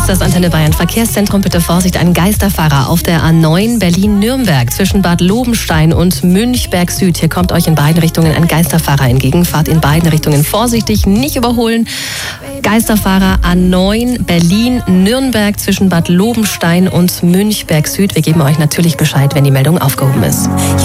ist das Antenne Bayern Verkehrszentrum. Bitte Vorsicht, ein Geisterfahrer auf der A9 Berlin-Nürnberg zwischen Bad Lobenstein und Münchberg Süd. Hier kommt euch in beiden Richtungen ein Geisterfahrer entgegen. Fahrt in beiden Richtungen vorsichtig, nicht überholen. Geisterfahrer A9 Berlin-Nürnberg zwischen Bad Lobenstein und Münchberg Süd. Wir geben euch natürlich Bescheid, wenn die Meldung aufgehoben ist.